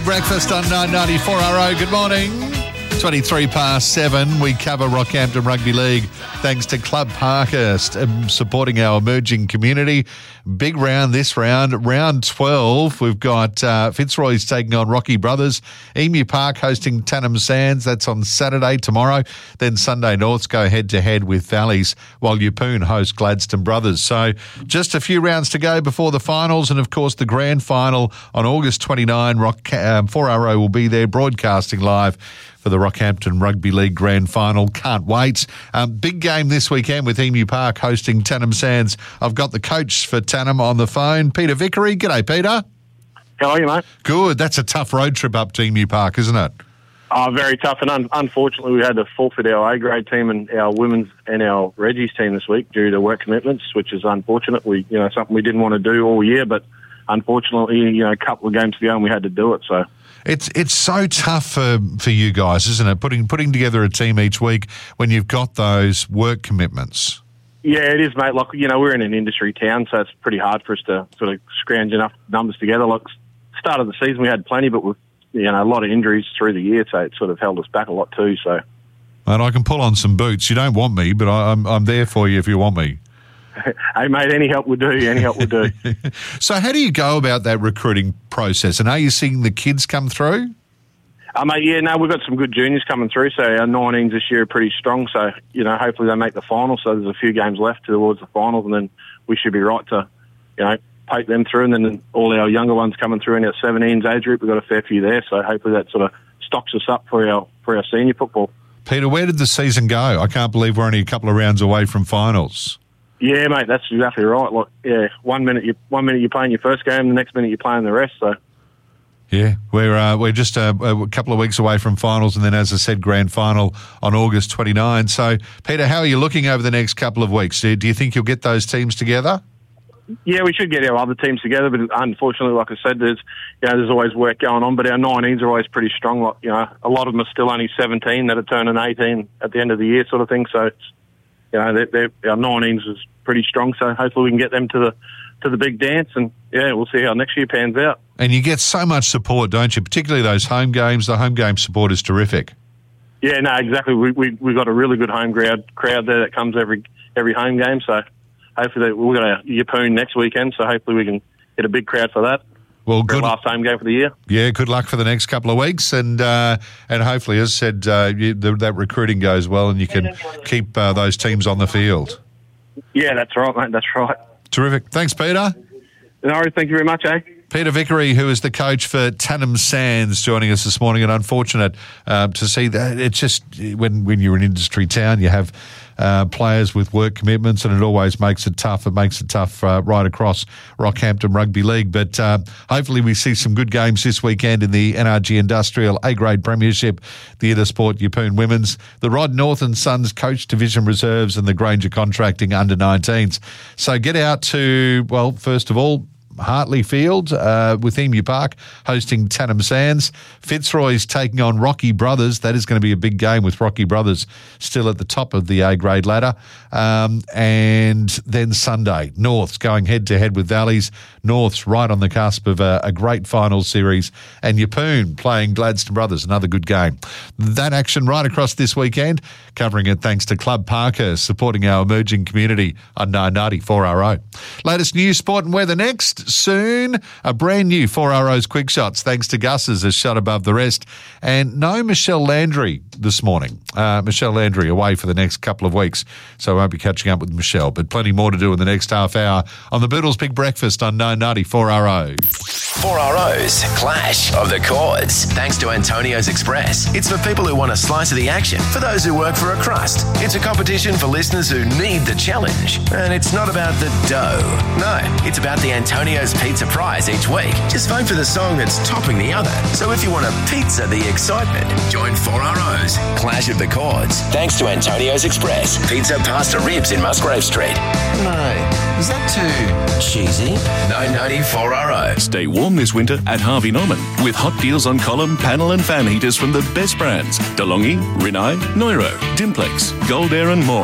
Breakfast on 994RO. Good morning. 23 past 7. We cover Rockhampton Rugby League thanks to Club Parkhurst, supporting our emerging community. Big round this round. Round 12, we've got Fitzroy's taking on Rocky Brothers. Emu Park hosting Tannum Sands. That's on Saturday, tomorrow. Then Sunday, Norths go head-to-head with Valleys, while Yeppoon host Gladstone Brothers. So just a few rounds to go before the finals, and, of course, the grand final on August 29. 4RO will be there broadcasting live for the Rockhampton Rugby League Grand Final. Can't wait. Big game this weekend with Emu Park hosting Tannum Sands. I've got the coach for Tannum on the phone, Peter Vickery. G'day, Peter. How are you, mate? Good. That's a tough road trip up to Emu Park, isn't it? Oh, very tough. And unfortunately, we had to forfeit our A-grade team and our women's and our Reggie's team this week due to work commitments, which is unfortunate. Something we didn't want to do all year, but unfortunately, a couple of games to go and we had to do it, so... It's so tough for you guys, isn't it? Putting together a team each week when you've got those work commitments. Yeah, it is, mate. Like, we're in an industry town, so it's pretty hard for us to sort of scrounge enough numbers together. Like, start of the season we had plenty, but with a lot of injuries through the year, so it sort of held us back a lot too. So, and I can pull on some boots. You don't want me, but I'm there for you if you want me. Hey, mate, any help would do. Any help would do. So how do you go about that recruiting process? And are you seeing the kids come through? Mate, we've got some good juniors coming through. So our 19s this year are pretty strong. So, hopefully they make the finals. So there's a few games left towards the finals, and then we should be right to, poke them through. And then all our younger ones coming through in our 17s age group, we've got a fair few there. So hopefully that sort of stocks us up for our senior football. Peter, where did the season go? I can't believe we're only a couple of rounds away from finals. Yeah, mate, that's exactly right. Like, 1 minute you're playing your first game, the next minute you're playing the rest. So, yeah, we're just a couple of weeks away from finals, and then, as I said, grand final on August 29. So, Peter, how are you looking over the next couple of weeks? Do you think you'll get those teams together? Yeah, we should get our other teams together, but unfortunately, like I said, there's always work going on. But our 19s are always pretty strong. Like, a lot of them are still only 17 that are turning 18 at the end of the year, sort of thing. So, our 19s is pretty strong, so hopefully we can get them to the big dance, and we'll see how next year pans out. And you get so much support, don't you? Particularly those home games. The home game support is terrific. Yeah, no, exactly. We've got a really good home crowd there that comes every home game. So hopefully we've got a Yeppoon next weekend. So hopefully we can get a big crowd for that. Well, good. Last home game for the year. Yeah, good luck for the next couple of weeks, and hopefully, as I said, that recruiting goes well, and you can keep those teams on the field. Yeah, that's right, mate. That's right. Terrific. Thanks, Peter. No worries. Thank you very much, Peter Vickery, who is the coach for Tannum Sands, joining us this morning. And unfortunate to see that. It's just when you're an industry town, you have players with work commitments, and it always makes it tough. It makes it tough right across Rockhampton Rugby League. But hopefully we see some good games this weekend in the NRG Industrial A-Grade Premiership, the Intersport Yeppoon Women's, the Rod North and Sons Coach Division Reserves, and the Granger Contracting Under-19s. So get out to, well, first of all, Hartley Field with Emu Park hosting Tannum Sands. Fitzroy's taking on Rocky Brothers. That is going to be a big game with Rocky Brothers still at the top of the A-grade ladder. And then Sunday, North's going head-to-head with Valleys. North's right on the cusp of a great final series. And Yeppoon playing Gladstone Brothers, another good game. That action right across this weekend, covering it thanks to Club Parkhurst, supporting our emerging community on 994RO. Latest news, sport and weather next. Soon, a brand new 4RO's Quick Shots, thanks to Gus's, is shot above the rest. And no Michelle Landry this morning. Michelle Landry away for the next couple of weeks, so I won't be catching up with Michelle, but plenty more to do in the next half hour on the Boodles Big Breakfast on 994RO. 4RO's Clash of the Chords, thanks to Antonio's Express. It's for people who want a slice of the action, for those who work for a crust. It's a competition for listeners who need the challenge. And it's not about the dough. No, it's about the Antonio's Pizza prize each week. Just vote for the song that's topping the other. So if you want a pizza the excitement, join 4RO's Clash of the Chords, thanks to Antonio's Express. Pizza, pasta, ribs in Musgrave Street. No, is that too cheesy? 994RO. Stay warm this winter at Harvey Norman with hot deals on column, panel and fan heaters from the best brands: DeLonghi, Rinnai, Neuro, Dimplex, Gold Air and more.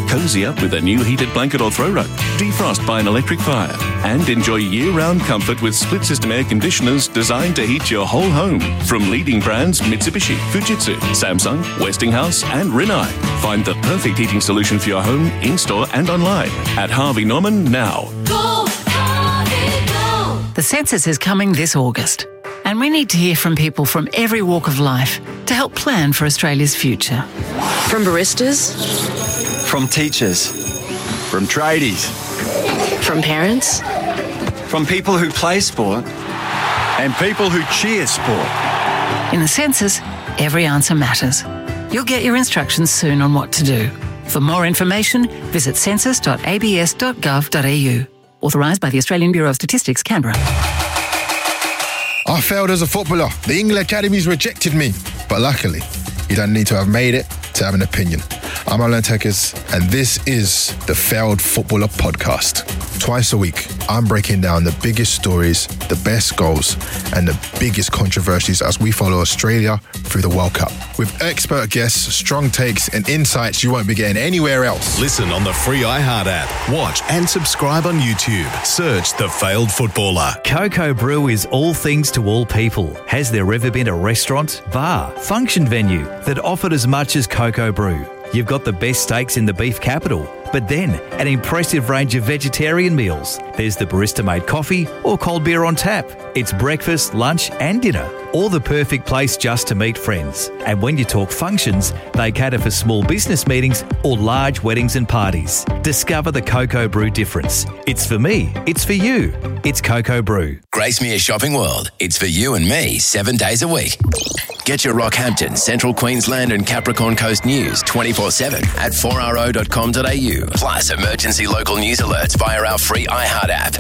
Cozy up with a new heated blanket or throw rug. Defrost by an electric fire. And enjoy year-round comfort with split-system air conditioners designed to heat your whole home. From leading brands Mitsubishi, Fujitsu, Samsung, Westinghouse and Rinnai. Find the perfect heating solution for your home, in-store and online at Harvey Norman now. Go, Harvey, go! The census is coming this August, and we need to hear from people from every walk of life to help plan for Australia's future. From baristas, from teachers, from tradies, from parents, from people who play sport and people who cheer sport. In the census, every answer matters. You'll get your instructions soon on what to do. For more information, visit census.abs.gov.au. Authorised by the Australian Bureau of Statistics, Canberra. I failed as a footballer. The England academies rejected me. But luckily, you don't need to have made it to have an opinion. I'm Alan Tekers, and this is the Failed Footballer Podcast. Twice a week, I'm breaking down the biggest stories, the best goals, and the biggest controversies as we follow Australia through the World Cup. With expert guests, strong takes, and insights you won't be getting anywhere else. Listen on the free iHeart app. Watch and subscribe on YouTube. Search The Failed Footballer. Coco Brew is all things to all people. Has there ever been a restaurant, bar, function venue that offered as much as Coco Brew? You've got the best steaks in the beef capital, but then an impressive range of vegetarian meals. There's the barista-made coffee or cold beer on tap. It's breakfast, lunch and dinner, or the perfect place just to meet friends. And when you talk functions, they cater for small business meetings or large weddings and parties. Discover the Coco Brew difference. It's for me, it's for you. It's Coco Brew. Gracemere Shopping World. It's for you and me 7 days a week. Get your Rockhampton, Central Queensland and Capricorn Coast news 24/7 at 4RO.com.au. Plus emergency local news alerts via our free iHeart app.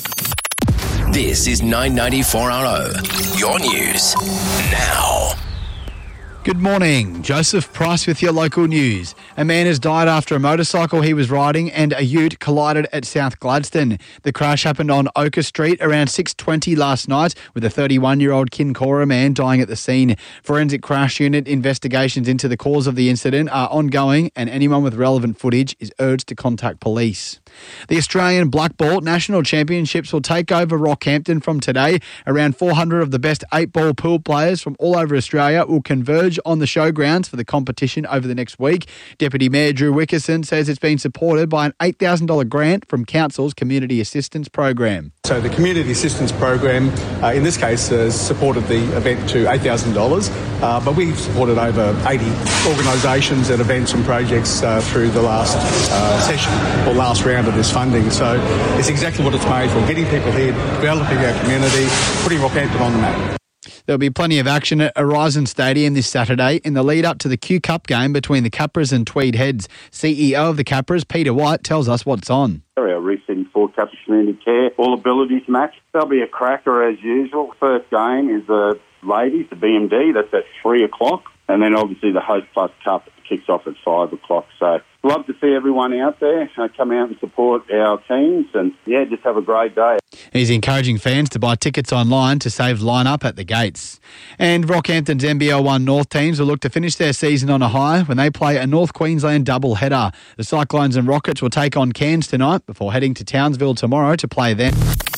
This is 990 4RO. Your news now. Good morning. Joseph Price with your local news. A man has died after a motorcycle he was riding and a ute collided at South Gladstone. The crash happened on Oka Street around 6:20 last night, with a 31-year-old Kincora man dying at the scene. Forensic Crash Unit investigations into the cause of the incident are ongoing, and anyone with relevant footage is urged to contact police. The Australian Black Ball National Championships will take over Rockhampton from today. Around 400 of the best 8-ball pool players from all over Australia will converge on the showgrounds for the competition over the next week. Deputy Mayor Drew Wickerson says it's been supported by an $8,000 grant from Council's Community Assistance Program. So the Community Assistance Program, in this case, has supported the event to $8,000, but we've supported over 80 organisations and events and projects through the last session or last round of this funding. So it's exactly what it's made for, getting people here, developing our community, putting Rockhampton on the map. There'll be plenty of action at Horizon Stadium this Saturday in the lead-up to the Q Cup game between the Capras and Tweed Heads. CEO of the Capras, Peter White, tells us what's on. Our recent Ford Capra Community Care All Abilities match. There'll be a cracker as usual. First game is the ladies, the BMD. That's at 3 o'clock. And then obviously the Host Plus Cup kicks off at 5 o'clock. So love to see everyone out there come out and support our teams and, just have a great day. He's encouraging fans to buy tickets online to save line-up at the gates. And Rockhampton's NBL1 North teams will look to finish their season on a high when they play a North Queensland double-header. The Cyclones and Rockets will take on Cairns tonight before heading to Townsville tomorrow to play them.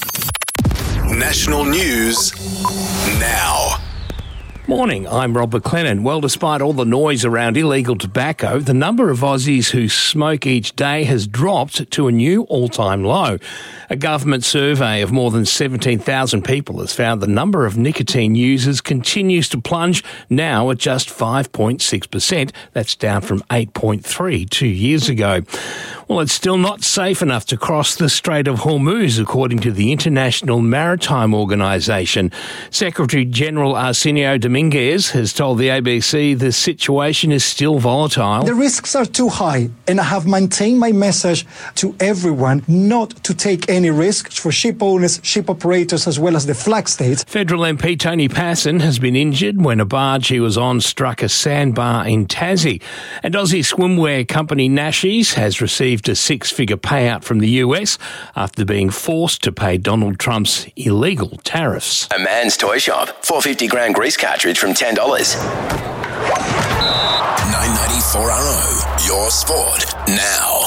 National news now. Morning, I'm Rob McLennan. Well, despite all the noise around illegal tobacco, the number of Aussies who smoke each day has dropped to a new all-time low. A government survey of more than 17,000 people has found the number of nicotine users continues to plunge, now at just 5.6%. That's down from 8.3 2 years ago. Well, it's still not safe enough to cross the Strait of Hormuz, according to the International Maritime Organization. Secretary-General Arsenio Dominguez has told the ABC the situation is still volatile. The risks are too high, and I have maintained my message to everyone not to take any risks for ship owners, ship operators, as well as the flag states. Federal MP Tony Passon has been injured when a barge he was on struck a sandbar in Tassie. And Aussie swimwear company Nashies has received a six-figure payout from the US after being forced to pay Donald Trump's illegal tariffs. A Man's Toy Shop. 450 grand grease cartridge from $10. 994RO. Your sport now.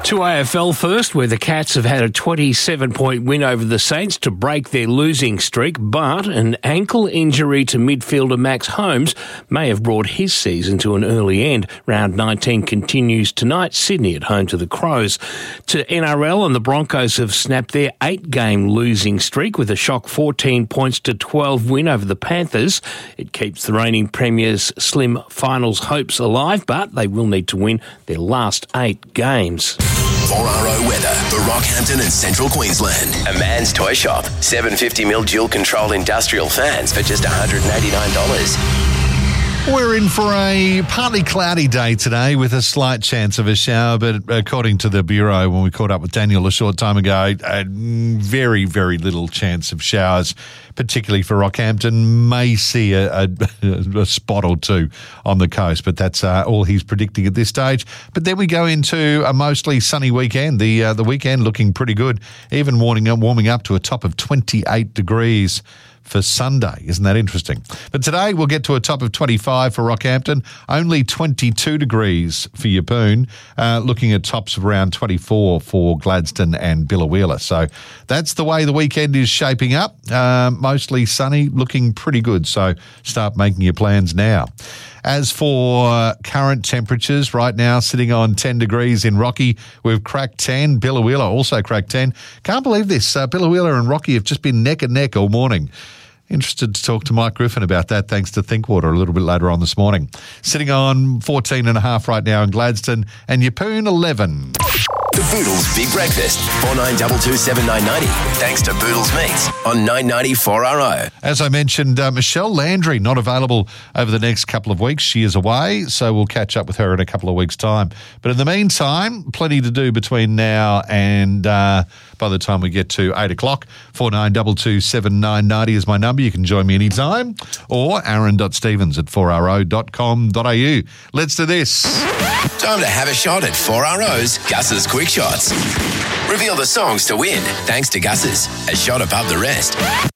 To AFL first, where the Cats have had a 27-point win over the Saints to break their losing streak, but an ankle injury to midfielder Max Holmes may have brought his season to an early end. Round 19 continues tonight, Sydney at home to the Crows. To NRL, and the Broncos have snapped their 8-game losing streak with a shock 14 points to 12 win over the Panthers. It keeps the reigning premiers' slim finals hopes alive, but they will need to win their last 8 games. 4RO weather for Rockhampton and Central Queensland. A man's toy shop. 750mm dual-control industrial fans for just $189. We're in for a partly cloudy day today with a slight chance of a shower, but according to the Bureau, when we caught up with Daniel a short time ago, a very, very little chance of showers, particularly for Rockhampton. May see a spot or two on the coast, but that's all he's predicting at this stage. But then we go into a mostly sunny weekend. The weekend looking pretty good, even warming up to a top of 28 degrees for Sunday. Isn't that interesting? But today we'll get to a top of 25 for Rockhampton, only 22 degrees for Yeppoon, looking at tops of around 24 for Gladstone and Biloela. So that's the way the weekend is shaping up. Mostly sunny, looking pretty good. So start making your plans now. As for current temperatures, right now sitting on 10 degrees in Rocky. We've cracked 10. Biloela also cracked 10. Can't believe this. Biloela and Rocky have just been neck and neck all morning. Interested to talk to Mike Griffin about that, thanks to Thinkwater a little bit later on this morning. Sitting on 14.5 right now in Gladstone, and Yeppoon 11. The Boodles Big Breakfast, 4922 7990. Thanks to Boodles Meats on 990 4RO. As I mentioned, Michelle Landry not available over the next couple of weeks. She is away, so we'll catch up with her in a couple of weeks' time. But in the meantime, plenty to do between now and by the time we get to 8 o'clock. 4922 7990 is my number. You can join me anytime, or aaron.stevens@4ro.com.au. Let's do this. Time to have a shot at 4RO's Gus's Quick Shots. Reveal the songs to win, thanks to Gus's, a shot above the rest.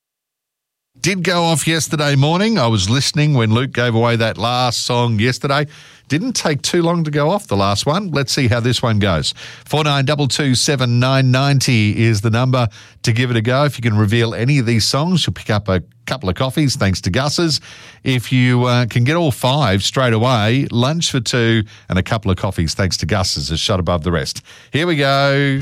Did go off yesterday morning. I was listening when Luke gave away that last song yesterday. Didn't take too long to go off the last one. Let's see how this one goes. 4922 7990 is the number to give it a go. If you can reveal any of these songs, you'll pick up a couple of coffees thanks to Gus's. If you can get all 5 straight away, lunch for 2 and a couple of coffees thanks to Gus's, a shot above the rest. Here we go.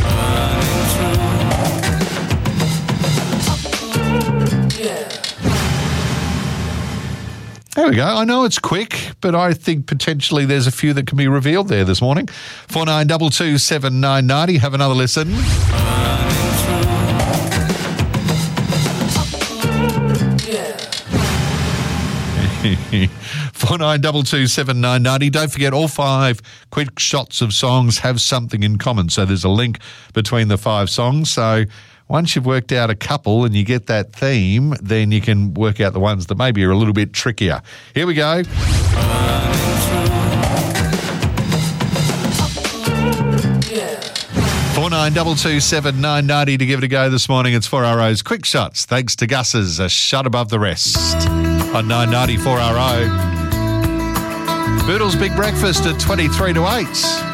There we go. I know it's quick, but I think potentially there's a few that can be revealed there this morning. 4922 7990. Have another listen. 4922 7990. Don't forget, all 5 quick shots of songs have something in common. So there's a link between the 5 songs. So once you've worked out a couple and you get that theme, then you can work out the ones that maybe are a little bit trickier. Here we go. 4922 7990 to give it a go this morning. It's 4RO's Quick Shots. Thanks to Gus's, a shot above the rest on 990 4RO. Boodles Big Breakfast at 23 to 8.